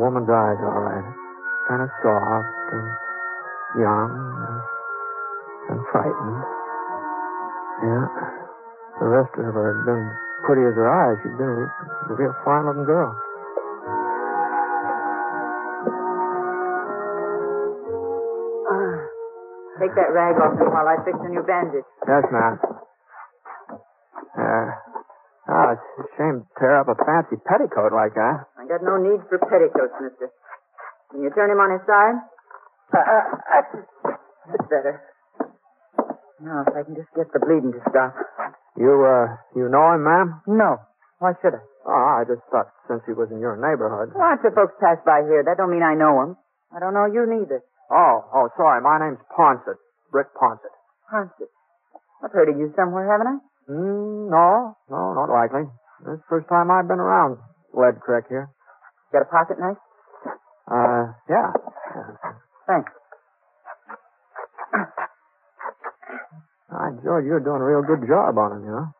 Woman's eyes, all right. Kind of soft and young and frightened. Yeah. The rest of her had been pretty as her eyes. She'd been a real fine-looking girl. Take that rag off him while I fix a new bandage. Yes, ma'am. It's a shame to tear up a fancy petticoat like that. I got no need for petticoats, mister. Can you turn him on his side? That's better. Now, if I can just get the bleeding to stop. You know him, ma'am? No. Why should I? Oh, I just thought since he was in your neighborhood. Lots of folks pass by here. That don't mean I know him. I don't know you neither. Oh, sorry. My name's Ponsett. Brick Ponsett. Ponsett. I've heard of you somewhere, haven't I? No, not likely. This is the first time I've been around Lead Creek here. Got a pocket knife? Yeah. Thanks. George, you're doing a real good job on him, you know.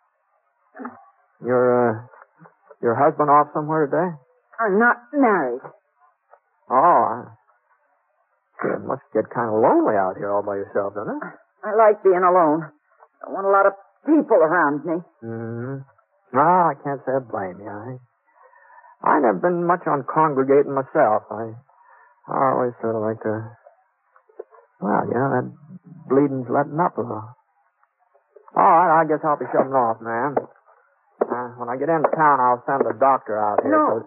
Your husband off somewhere today? I'm not married. Oh, it must get kind of lonely out here all by yourself, doesn't it? I like being alone. I want a lot of people around me. No, I can't say I blame you. I never been much on congregating myself. I always sort of like to... Well, you know, that bleeding's letting up a little. All right, I guess I'll be shoving off, man. When I get into town, I'll send the doctor out here. No.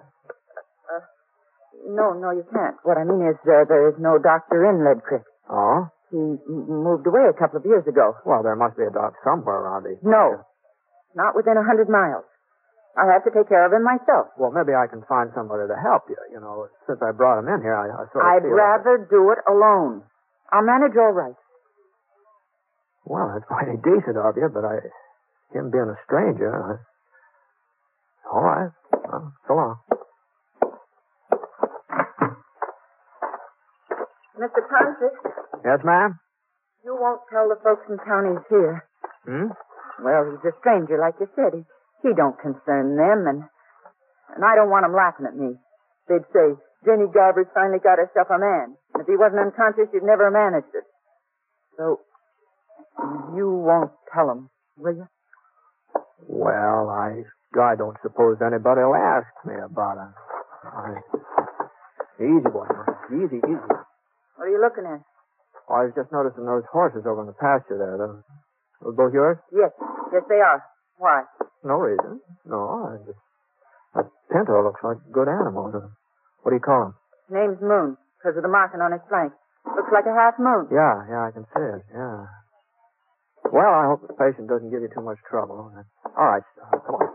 No, you can't. What I mean is, there is no doctor in Lead Creek. Oh? He moved away a couple of years ago. Well, there must be a doctor somewhere around these. No. Not within 100 miles. I'll have to take care of him myself. Well, maybe I can find somebody to help you. You know, since I brought him in here, I sort of I'd rather do it alone. I'll manage all right. Well, that's mighty decent of you, but him being a stranger, all right. Well, so long. Mr. Ponsett? Yes, ma'am? You won't tell the folks in town he's here. Well, he's a stranger, like you said. He don't concern them, and I don't want them laughing at me. They'd say, Jenny Garber's finally got herself a man. And if he wasn't unconscious, she'd never have managed it. So, you won't tell them, will you? Well, I don't suppose anybody will ask me about it. Easy, boy. Easy. What are you looking at? Oh, I was just noticing those horses over in the pasture there. Those both yours? Yes, they are. Why? No reason. No, that pinto looks like a good animal. What do you call him? Name's Moon, because of the marking on his flank. Looks like a half moon. Yeah, I can see it, yeah. Well, I hope the patient doesn't give you too much trouble. All right, come on.